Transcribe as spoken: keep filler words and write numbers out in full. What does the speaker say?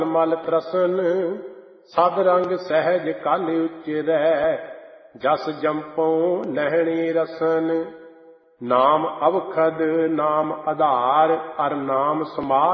ਮਲ ਤਰਸਨ ਸਦ ਰੰਗ ਸਹਿਜ ਕਲ ਉਚਰੈ ਜਸ ਜੰਪਉ ਨਹਿਣੀ ਰਸਨ ਨਾਮ ਅਵਖਦ ਨਾਮ ਆਧਾਰ ਅਰ ਨਾਮ ਸਮਾਧ